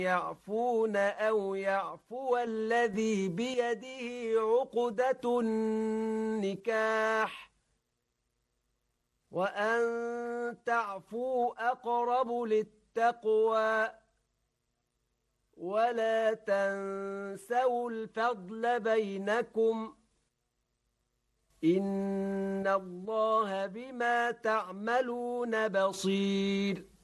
يعفون أو يعفو الذي بيده عقدة النكاح وأن تعفوا أقرب للتقوى ولا تنسوا الفضل بينكم إن الله بما تعملون بصير